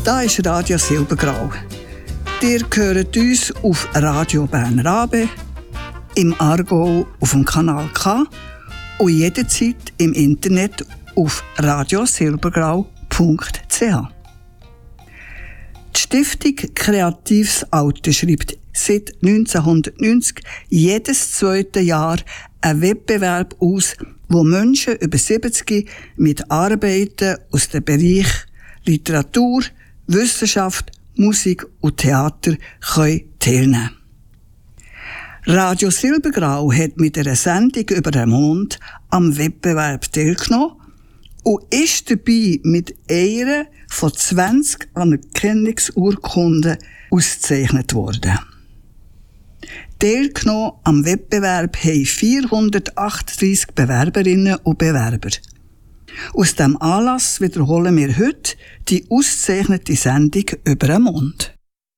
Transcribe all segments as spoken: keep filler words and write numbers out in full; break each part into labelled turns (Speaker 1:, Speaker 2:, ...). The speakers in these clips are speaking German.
Speaker 1: Da ist Radio Silbergrau. Ihr hört uns auf Radio Bern Rabe, im Aargau auf dem Kanal K und jederzeit im Internet auf radiosilbergrau punkt c h. Die Stiftung Kreatives Alter schreibt seit neunzehnhundertneunzig jedes zweite Jahr einen Wettbewerb aus, wo Menschen über siebzig mit Arbeiten aus dem Bereich Literatur, Wissenschaft, Musik und Theater können teilnehmen. Radio Silbergrau hat mit einer Sendung über den Mond am Wettbewerb teilgenommen und ist dabei mit einer von zwanzig Anerkennungsurkunden ausgezeichnet worden. Teilgenommen am Wettbewerb haben vierhundertachtunddreissig Bewerberinnen und Bewerber. Aus diesem Anlass wiederholen wir heute die ausgezeichnete Sendung über den Mond.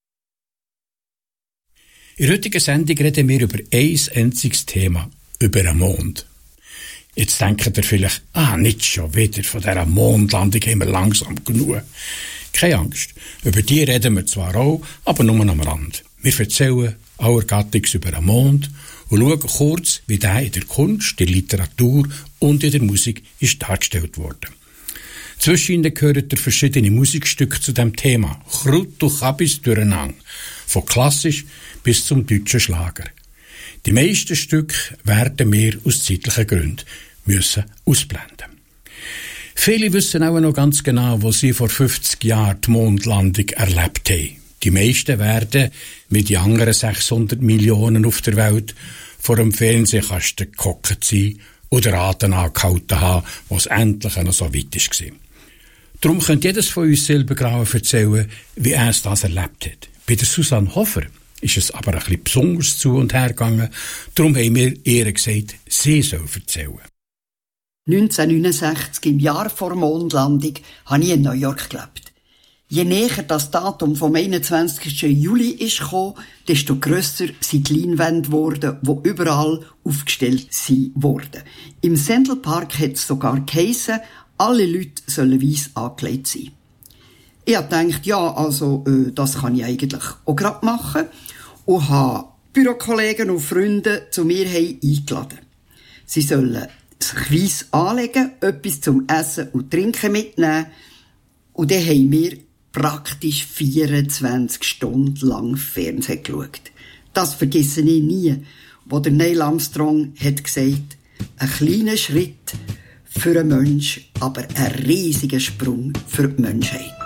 Speaker 2: In der heutigen Sendung reden wir über ein einziges Thema, über den Mond. Jetzt denkt ihr vielleicht, ah, nicht schon wieder, von dieser Mondlandung haben wir langsam genug. Keine Angst, über die reden wir zwar auch, aber nur am Rand. Wir erzählen allergattiges über den Mond und schauen kurz, wie der in der Kunst, der Literatur und in der Musik ist dargestellt worden. Zwischen ihnen gehören verschiedene Musikstücke zu diesem Thema, Krut und Kabis durcheinander, von klassisch bis zum deutschen Schlager. Die meisten Stücke werden wir aus zeitlichen Gründen müssen ausblenden. Viele wissen auch noch ganz genau, wo sie vor fünfzig Jahren die Mondlandung erlebt haben. Die meisten werden, wie die anderen sechshundert Millionen auf der Welt, vor dem Fernsehkasten gehockt sein oder Atem angehalten haben, was endlich noch so weit war. Darum könnte jedes von uns Silbergrau erzählen, wie er es das erlebt hat. Bei der Susanne Hofer ist es aber ein bisschen besonders zu und her gegangen. Darum haben wir ihr gesagt, sie soll erzählen.
Speaker 3: neunzehnhundertneunundsechzig, im Jahr vor Mondlandung, habe ich in New York gelebt. Je näher das Datum vom einundzwanzigsten Juli ist gekommen, desto grösser sind die Leinwände geworden, die überall aufgestellt sind worden. Im Central Park hat es sogar geheissen, alle Leute sollen weiss angelegt sein. Ich habe gedacht, ja, also, äh, das kann ich eigentlich auch gerade machen und habe Bürokollegen und Freunde zu mir eingeladen. Sie sollen sich weiss anlegen, etwas zum Essen und Trinken mitnehmen und dann haben wir praktisch vierundzwanzig Stunden lang Fernsehen geschaut. Das vergesse ich nie, wo der Neil Armstrong hat gesagt, ein kleiner Schritt für einen Mensch, aber ein riesiger Sprung für die Menschheit.